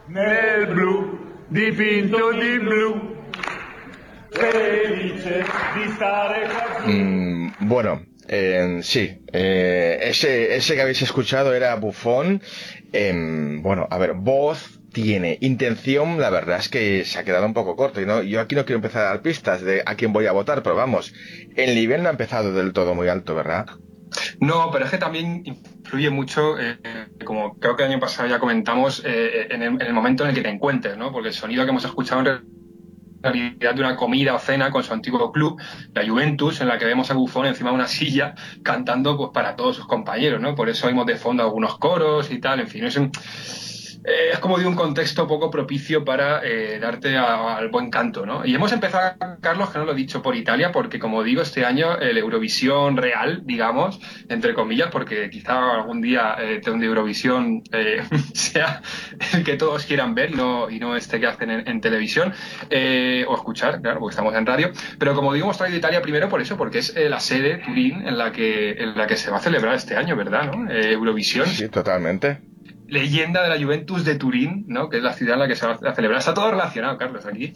nel blu, dipinto di blu, felice di stare qua. Bueno, sí, ese que habéis escuchado era Buffon. Bueno, a ver, voz tiene, intención, la verdad es que se ha quedado un poco corto. Y no, yo aquí no quiero empezar a dar pistas de a quién voy a votar, pero vamos, el nivel no ha empezado del todo muy alto, ¿verdad? No, pero es que también influye mucho, como creo que el año pasado ya comentamos, en el momento en el que te encuentres, ¿no? Porque el sonido que hemos escuchado en realidad de una comida o cena con su antiguo club, la Juventus, en la que vemos a Buffon encima de una silla cantando pues para todos sus compañeros, ¿no? Por eso oímos de fondo algunos coros y tal, en fin, es como de un contexto poco propicio para darte al buen canto, ¿no? Y hemos empezado, Carlos, que no lo he dicho, por Italia, porque como digo, este año el Eurovisión real, digamos, entre comillas, porque quizá algún día donde Eurovisión sea el que todos quieran ver y no este que hacen en televisión, o escuchar, claro, porque estamos en radio. Pero como digo, hemos traído Italia primero por eso, porque es la sede, Turín, en la que se va a celebrar este año, ¿verdad? ¿No? Eurovisión. Sí, totalmente. Leyenda de la Juventus de Turín, ¿no? Que es la ciudad en la que se va a celebrar. Está todo relacionado, Carlos, aquí.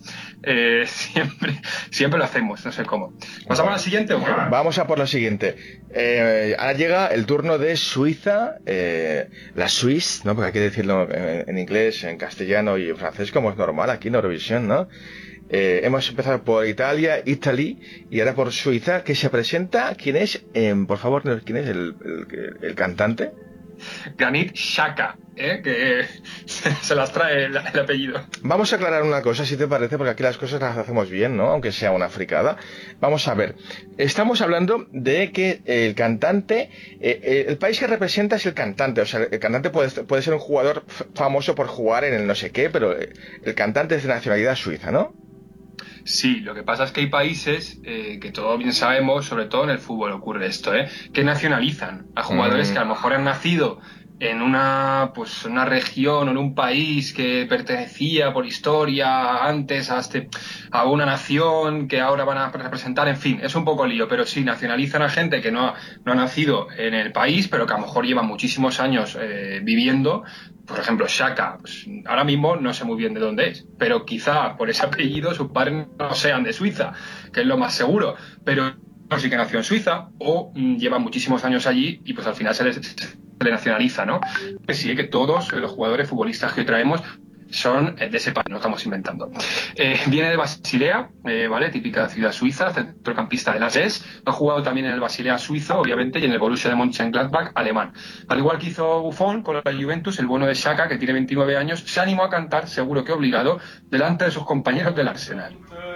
Siempre lo hacemos, no sé cómo. ¿Pasamos a la siguiente o qué? Vamos a por la siguiente. Ahora llega el turno de Suiza, la Suisse, ¿no? Porque hay que decirlo en inglés, en castellano y en francés, como es normal aquí en Eurovisión, ¿no? Hemos empezado por Italia, Italy, y ahora por Suiza, que se presenta. ¿Quién es? Por favor, ¿quién es el cantante? Granit Xhaka, que se las trae el apellido. Vamos a aclarar una cosa, si te parece, porque aquí las cosas las hacemos bien, ¿no? Aunque sea una fricada. Vamos a ver. Estamos hablando de que el cantante, el país que representa es el cantante. O sea, el cantante puede ser un jugador famoso por jugar en el no sé qué, pero el cantante es de nacionalidad suiza, ¿no? Sí, lo que pasa es que hay países que todos bien sabemos, sobre todo en el fútbol ocurre esto, que nacionalizan a jugadores que a lo mejor han nacido en una región o en un país que pertenecía por historia antes a una nación que ahora van a representar, en fin, es un poco lío, pero sí, nacionalizan a gente que no ha nacido en el país, pero que a lo mejor lleva muchísimos años viviendo. Por ejemplo, Xhaka, pues ahora mismo no sé muy bien de dónde es, pero quizá por ese apellido sus padres no sean de Suiza, que es lo más seguro, pero sí que nació en Suiza o lleva muchísimos años allí y pues al final se le nacionaliza, ¿no? Pues sí, que todos los jugadores futbolistas que traemos son de ese país, no estamos inventando. Viene de Basilea, ¿vale? Típica ciudad suiza, centrocampista de las SES. Ha jugado también en el Basilea suizo, obviamente, y en el Borussia de Mönchengladbach alemán. Al igual que hizo Buffon con la Juventus, el bueno de Xhaka, que tiene 29 años, se animó a cantar, seguro que obligado, delante de sus compañeros del Arsenal.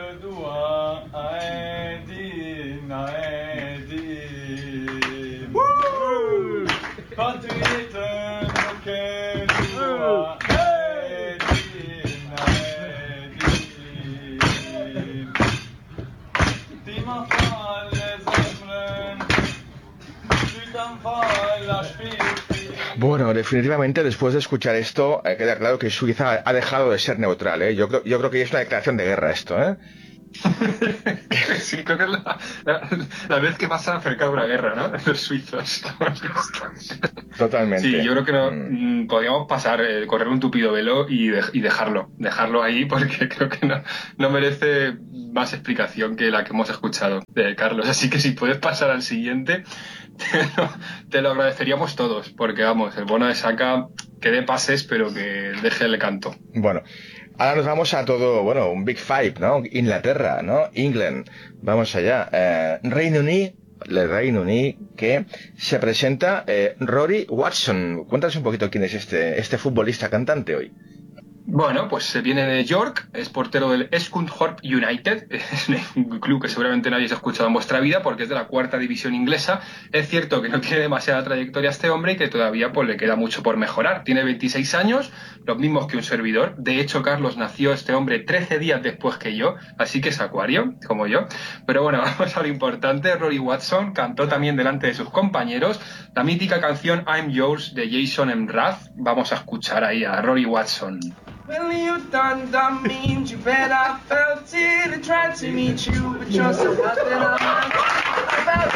Bueno, definitivamente después de escuchar esto queda claro que Suiza ha dejado de ser neutral, ¿eh? Yo creo que es una declaración de guerra esto, ¿eh? Sí, creo que es la vez que más se han acercado a una guerra, ¿no? Los suizos. Totalmente. Sí, yo creo que podríamos pasar, correr un tupido velo y dejarlo ahí, porque creo que no merece más explicación que la que hemos escuchado de Carlos. Así que si puedes pasar al siguiente, te lo agradeceríamos todos, porque vamos, el bono de Xhaka que dé pases, pero que deje el canto. Bueno. Ahora nos vamos a todo, bueno, un Big Five, ¿no? Inglaterra, ¿no? England. Vamos allá. Reino Unido, que se presenta Rory Watson. Cuéntanos un poquito quién es este futbolista cantante hoy. Bueno, pues se viene de York, es portero del Scunthorpe United, es un club que seguramente nadie se ha escuchado en vuestra vida porque es de la 4ª división inglesa. Es cierto que no tiene demasiada trayectoria este hombre y que todavía pues le queda mucho por mejorar. Tiene 26 años, los mismos que un servidor. De hecho, Carlos, nació este hombre 13 días después que yo, así que es acuario, como yo. Pero bueno, vamos a lo importante. Rory Watson cantó también delante de sus compañeros la mítica canción I'm Yours de Jason Mraz. Vamos a escuchar ahí a Rory Watson. Well, you done mean, you bet I felt it. I tried to meet you, but you're so hot that I'm